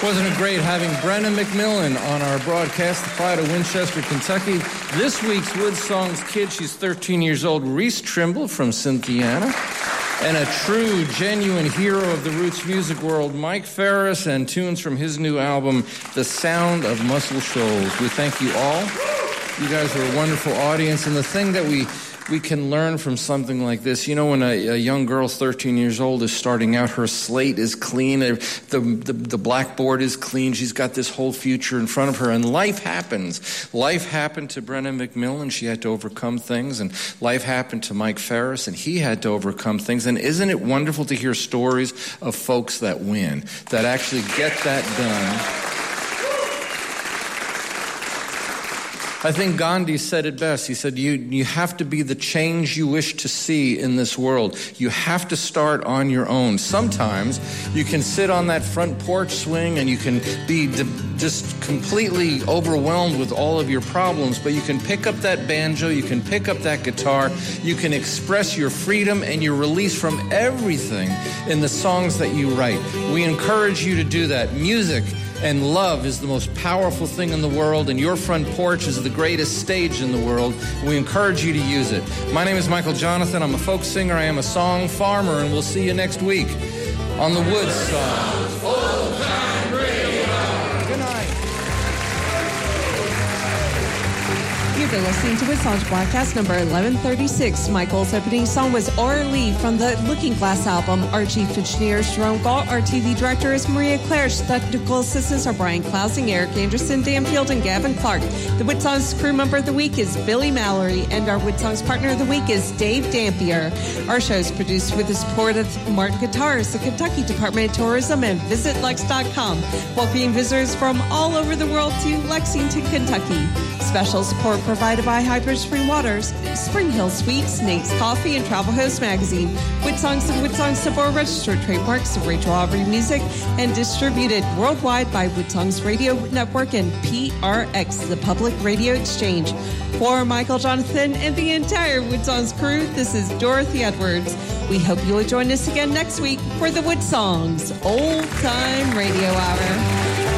Wasn't it great having Brenna McMillan on our broadcast, the Pride of Winchester, Kentucky. This week's Wood Songs kid, she's 13 years old, Reese Trimble from Cynthiana. And a true, genuine hero of the roots music world, Mike Ferris, and tunes from his new album, The Sound of Muscle Shoals. We thank you all. You guys are a wonderful audience, and the thing that we can learn from something like this, you know, when a young girl, 13 years old, is starting out, her slate is clean, the blackboard is clean, she's got this whole future in front of her, and life happens. Life happened to Brenna McMillan, she had to overcome things, and life happened to Mike Ferris, and he had to overcome things, and isn't it wonderful to hear stories of folks that win, that actually get that done? I think Gandhi said it best. He said, you have to be the change you wish to see in this world. You have to start on your own. Sometimes you can sit on that front porch swing and you can be just completely overwhelmed with all of your problems, but you can pick up that banjo, you can pick up that guitar, you can express your freedom and your release from everything in the songs that you write. We encourage you to do that. Music and love is the most powerful thing in the world, and your front porch is the greatest stage in the world. We encourage you to use it. My name is Michael Jonathan. I'm a folk singer. I am a song farmer, and we'll see you next week on the Wood Songs. Old Time Radio. Good night. You've been listening to Wood Songs broadcast number 1136. Michael's opening song was Orly from the Looking Glass album. Our chief engineer is Jerome Galt. Our TV director is Maria Claire. Technical assistants are Brian Klausing, Eric Anderson, Dan Field, and Gavin Clark. The Wood Songs crew member of the week is Billy Mallory, and our Wood Songs partner of the week is Dave Dampier. Our show is produced with the support of Martin Guitars, the Kentucky Department of Tourism, and VisitLex.com, welcoming visitors from all over the world to Lexington, Kentucky. Special support provided by Hyper Spring Waters, Spring Hill Suites, Nate's Coffee, and Travel Host Magazine. Wood Songs and Wood Songs Civil registered trademarks of Rachel Aubrey Music and distributed worldwide by Wood Songs Radio Network and PRX, the Public Radio Exchange. For Michael Jonathan and the entire Wood Songs crew, this is Dorothy Edwards. We hope you'll join us again next week for the Wood Songs Old Time Radio Hour.